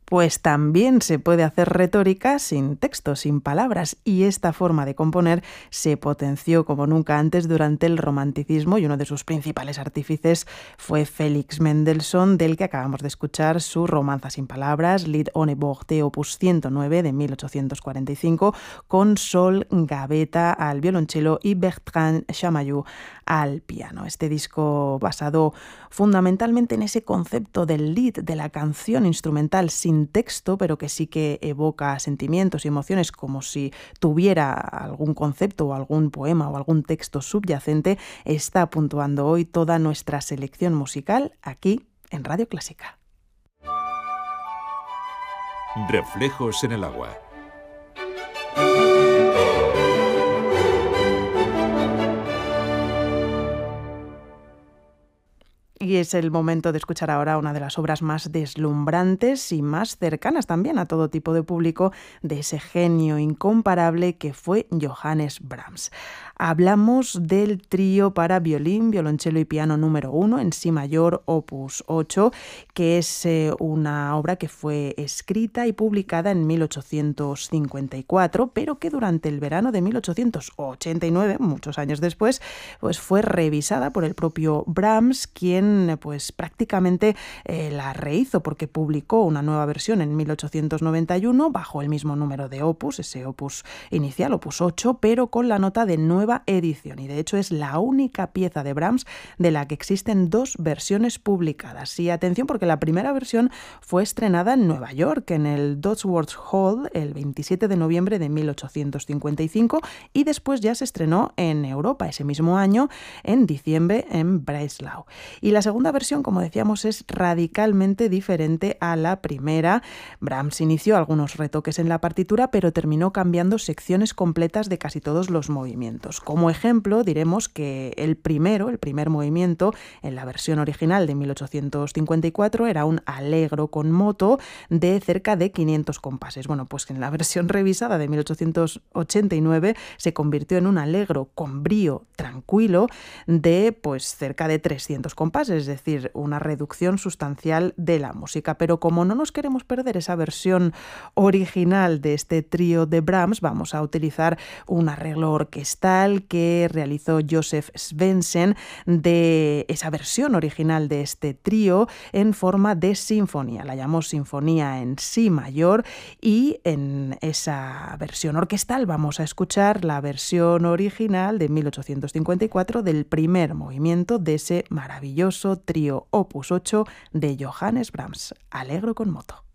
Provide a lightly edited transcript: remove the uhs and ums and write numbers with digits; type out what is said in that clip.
Pues también se puede hacer retórica sin texto, sin palabras, y esta forma de componer se potenció como nunca antes durante el Romanticismo y uno de sus principales artífices fue Félix Mendelssohn, del que acabamos de escuchar su Romanza sin palabras, Lied ohne Worte, opus 109 de 1845, con Sol Gavetta al violonchelo y Bertrand Chamayou al piano. Este disco basado fundamentalmente en ese concepto del lied, de la canción instrumental sin texto, pero que sí que evoca sentimientos y emociones como si tuviera algún concepto o algún poema o algún texto subyacente, está puntuando hoy toda nuestra selección musical aquí en Radio Clásica. Reflejos en el agua. Y es el momento de escuchar ahora una de las obras más deslumbrantes y más cercanas también a todo tipo de público de ese genio incomparable que fue Johannes Brahms. Hablamos del trío para violín, violonchelo y piano número 1 en si mayor, opus 8, que es una obra que fue escrita y publicada en 1854, pero que durante el verano de 1889, muchos años después, pues fue revisada por el propio Brahms, quien pues prácticamente la rehizo porque publicó una nueva versión en 1891 bajo el mismo número de opus, ese opus inicial, opus 8, pero con la nota de nueva edición, y de hecho es la única pieza de Brahms de la que existen dos versiones publicadas. Y atención, porque la primera versión fue estrenada en Nueva York, en el Dodsworth Hall, el 27 de noviembre de 1855, y después ya se estrenó en Europa ese mismo año, en diciembre, en Breslau. Y la segunda versión, como decíamos, es radicalmente diferente a la primera. Brahms inició algunos retoques en la partitura, pero terminó cambiando secciones completas de casi todos los movimientos. Como ejemplo, diremos que el primer movimiento, en la versión original de 1854, era un allegro con moto de cerca de 500 compases. Bueno, pues que en la versión revisada de 1889 se convirtió en un allegro con brío tranquilo de pues cerca de 300 compases, es decir, una reducción sustancial de la música. Pero como no nos queremos perder esa versión original de este trío de Brahms, vamos a utilizar un arreglo orquestal que realizó Joseph Svendsen de esa versión original de este trío en forma de sinfonía. La llamó Sinfonía en Si mayor, y en esa versión orquestal vamos a escuchar la versión original de 1854 del primer movimiento de ese maravilloso trío opus 8 de Johannes Brahms, Allegro con moto.